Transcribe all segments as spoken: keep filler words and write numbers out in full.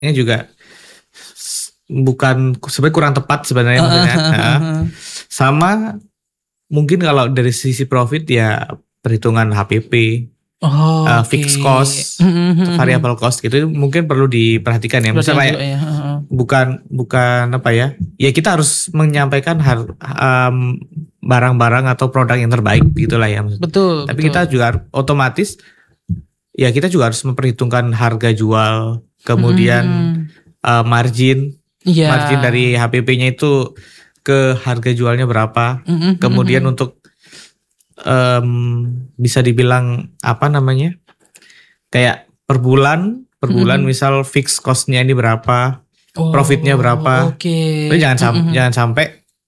ini juga bukan sebenarnya kurang tepat sebenarnya maksudnya. Nah, sama mungkin kalau dari sisi profit ya perhitungan H P P, Oh, uh, oke. fixed cost, Mhm, variable cost gitu mungkin perlu diperhatikan ya. Perhatikan Misalnya juga ya, heeh. bukan bukan apa ya? Ya kita harus menyampaikan har, um, barang-barang atau produk yang terbaik gitulah ya maksudnya. Betul. Tapi betul. kita juga otomatis ya kita juga harus memperhitungkan harga jual, kemudian Mhm. uh, margin, Iya. margin dari H P P-nya itu ke harga jualnya berapa. Mhm, Kemudian mhm. untuk um, bisa dibilang apa namanya? Kayak per bulan, per bulan Mhm. misal fixed cost-nya ini berapa, Oh, profitnya berapa. Oke. Tapi jangan sam- Mhm. jangan sampai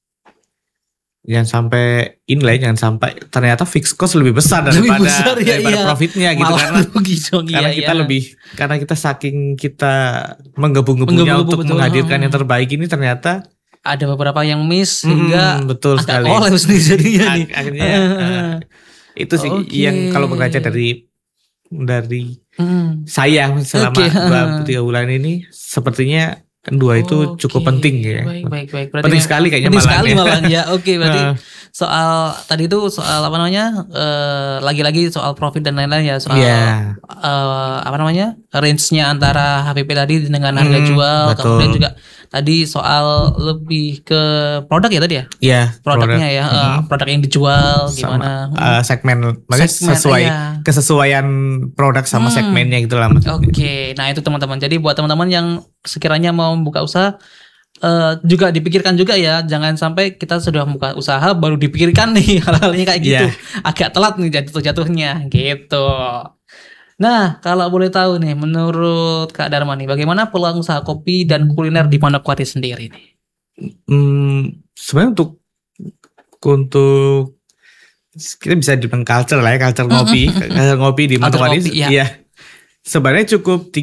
jangan sampai inlay, jangan sampai ternyata fixed cost lebih besar Lebih daripada besar, ya, daripada iya. profitnya gitu Malah karena rugi dong, karena iya, kita iya. lebih karena kita saking kita menggebu-gebunya Menggebu-gebu, untuk betul. menghadirkan Mhm. yang terbaik ini ternyata Ada beberapa yang miss Mm-mm, sehingga betul agak sekali. kolaps nih jadinya nih. Ak- akhirnya uh, itu sih Oke. yang kalau berkaca dari dari Mhm. saya selama Oke, dua heeh. tiga bulan ini sepertinya dua itu cukup Oke, penting ya. Baik, baik, baik. Berarti Penting mem- sekali kayaknya penting malahan sekali ya. malah ya. Oke, berarti Uh, soal tadi itu soal apa namanya? eh, lagi-lagi soal profit dan lain-lain ya, soal Iya. eh, apa namanya? Range-nya antara H P P tadi dengan harga Hmm, jual, betul. kemudian juga tadi soal lebih ke produk ya tadi ya? Iya, Produknya produk. ya, eh, Mhm. produk yang dijual Sama gimana? uh, segmen, maksudnya Segmen, sesuai iya. kesesuaian produk sama Hmm. segmennya gitu lah mas. Oke, nah itu teman-teman. Jadi buat teman-teman yang sekiranya mau membuka usaha, eh, juga dipikirkan juga ya, jangan sampai kita sudah membuka usaha baru dipikirkan nih hal-halnya kayak gitu, Iya. agak telat nih jatuh-jatuhnya gitu. Nah, kalau boleh tahu nih, menurut Kak Dharma nih, bagaimana peluang usaha kopi dan kuliner di Manokwari sendiri nih? Hmm, sebenarnya untuk untuk kita bisa dibilang culture lah ya, culture ngopi, culture ngopi di Culture Manokwari. kopi, ya. Iya. Sebenarnya cukup